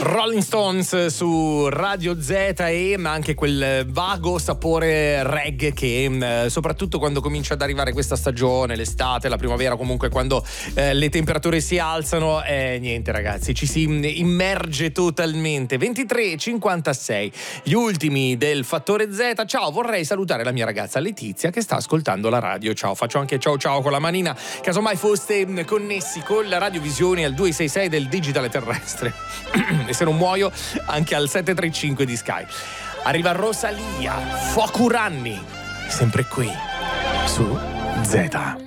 Rolling Stones su Radio Z e anche quel vago sapore reggae che soprattutto quando comincia ad arrivare questa stagione, l'estate, la primavera, comunque quando le temperature si alzano, niente ragazzi, ci si immerge totalmente. 23:56, gli ultimi del Fattore Z. Ciao, vorrei salutare la mia ragazza Letizia che sta ascoltando la radio. Ciao, faccio anche ciao ciao con la manina, casomai foste connessi con la radiovisione al 266 del digitale terrestre. E se non muoio anche al 735 di Sky. Arriva Rosalia, Focuranni, sempre qui su Z.